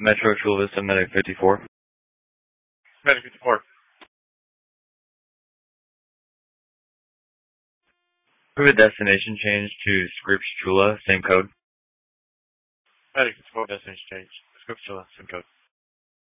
Metro Chula Vista, Medic 54. Medic 54. Prove a destination change to Scripps Chula, same code. Medic 54, destination change. Scripps Chula, same code.